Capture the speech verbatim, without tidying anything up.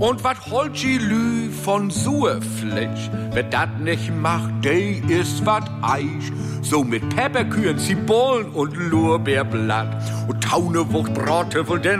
Und wat holt die Lü von Suefleisch? Wer dat nicht macht, der ist wat Eich. So mit Pepperkühen, Zibullen und Lorbeerblatt und Taunewucht, Brote von den